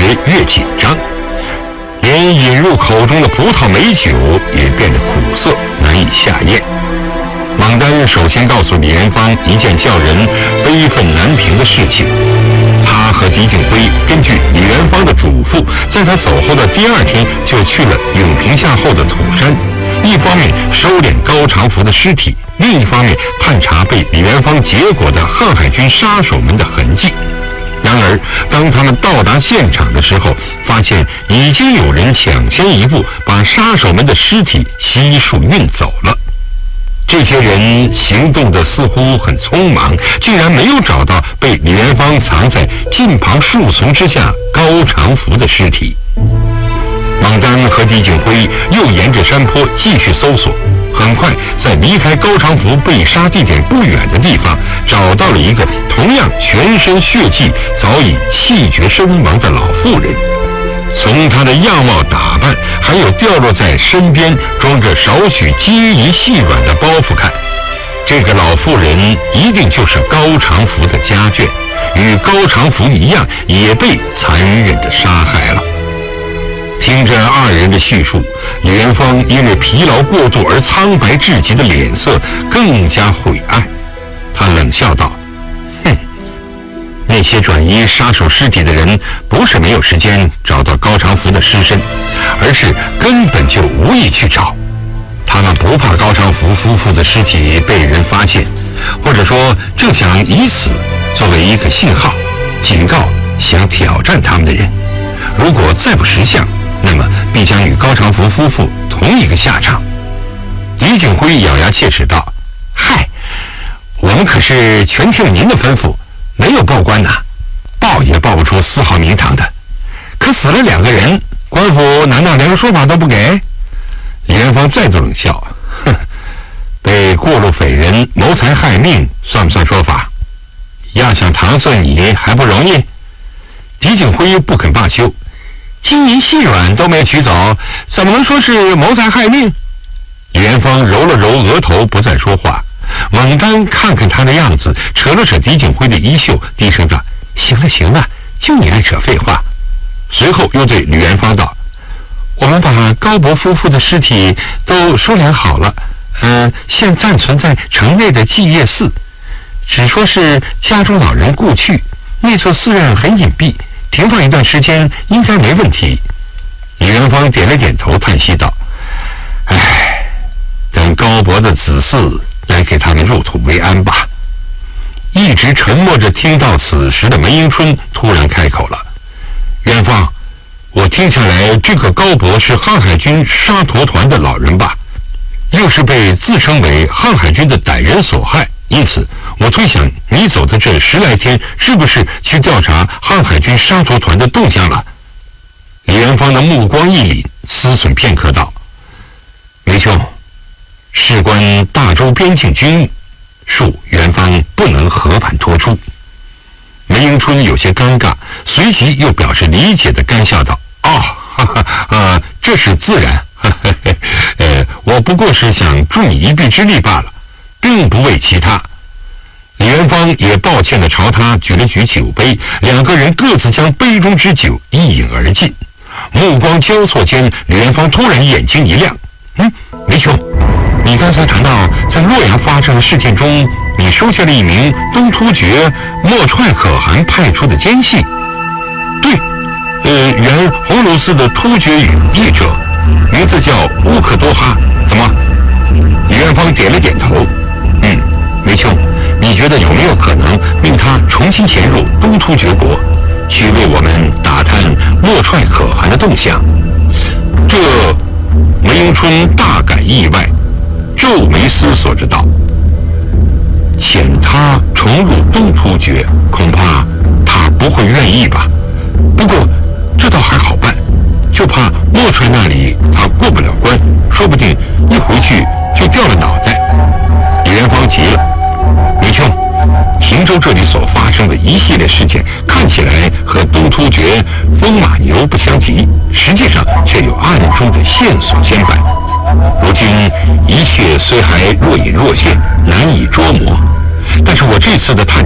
越紧张，连引入口中的葡萄美酒也变得苦涩，难以下咽。莽丹首先告诉李元芳一件叫人悲愤难平的事情：他和狄景辉根据李元芳的嘱咐，在他走后的第2天就去了永平下后的土山，一方面收敛高长福的尸体，另一方面探查被李元芳结果的汉海军杀手们的痕迹。然而当他们到达现场的时候，发现已经有人抢先一步把杀手们的尸体悉数运走了。这些人行动的似乎很匆忙，竟然没有找到被李元芳藏在近旁树丛之下高长福的尸体。莽丹和狄景辉又沿着山坡继续搜索，很快在离开高长福被杀地点不远的地方找到了一个同样全身血迹、早已气绝身亡的老妇人。从她的样貌打扮，还有掉落在身边装着少许金银细软的包袱看，这个老妇人一定就是高长福的家眷，与高长福一样也被残忍地杀害了。听着2人的叙述，李元芳因为疲劳过度而苍白至极的脸色更加晦暗。他冷笑道：“哼，那些转移杀手尸体的人不是没有时间找到高长福的尸身，而是根本就无意去找。他们不怕高长福夫妇的尸体被人发现，或者说正想以此作为一个信号，警告想挑战他们的人。如果再不识相，那么必将与高长福夫妇同一个下场。”狄景辉咬牙切齿道：“嗨，我们可是全听了您的吩咐，没有报官呐，报也报不出丝毫名堂的。可死了2个人，官府难道连个说法都不给？”李元芳再度冷笑：“哼，被过路匪人谋财害命，算不算说法？要想搪塞你还不容易。”狄景辉不肯罢休：“金银细软都没取走，怎么能说是谋财害命？”李元芳揉了揉额头，不再说话。莽丹看看他的样子，扯了扯狄景辉的衣袖，低声道：“行了行了，就你爱扯废话。”随后又对李元芳道：“我们把高伯夫妇的尸体都收敛好了，现暂存在城内的祭业寺，只说是家中老人故去，那座寺院很隐蔽，停放一段时间应该没问题。”李元芳点了点头，叹息道：“唉，等高伯的子嗣来给他们入土为安吧。”一直沉默着听到此时的梅迎春突然开口了：“元芳，我听下来这个高伯是汉海军沙陀团的老人吧？又是被自称为汉海军的歹人所害，因此我推想你走的这10来天，是不是去调查汉海军沙陀团的动向了？”李元芳的目光一凛，思忖片刻道：“梅兄，事关大周边境军务，恕元芳不能和盘托出。”梅迎春有些尴尬，随即又表示理解的干笑道：“哦，这是自然，我不过是想助你一臂之力罢了，并不为其他。”李元芳也抱歉地朝他举了举酒杯，2个人各自将杯中之酒一饮而尽。目光交错间，李元芳突然眼睛一亮：“梅兄，你刚才谈到在洛阳发生的事件中，你收下了一名东突厥莫踹可汗派出的奸细。”“对，原鸿胪寺的突厥语译者，名字叫乌克多哈。怎么？”李元芳点了点头：“梅兄，你觉得有没有可能命他重新潜入东突厥国，去为我们打探莫踹可汗的动向？”这梅迎春大感意外，皱眉思索着道：“遣他重入东突厥，恐怕他不会愿意吧？不过这倒还好办，就怕莫踹那里他过不了关，说不定一回去就掉了脑袋。”李元芳急了：“梅兄，亭州这里所发生的一系列事件，看起来和东突厥风马牛不相及，实际上却有暗中的线索牵绊。如今一切虽还若隐若现，难以捉摸，但是我这次的探